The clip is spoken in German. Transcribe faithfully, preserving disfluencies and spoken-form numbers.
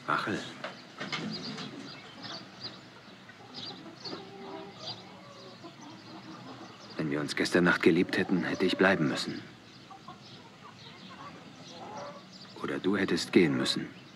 Rachel. Wenn wir uns gestern Nacht geliebt hätten, hätte ich bleiben müssen. Oder du hättest gehen müssen.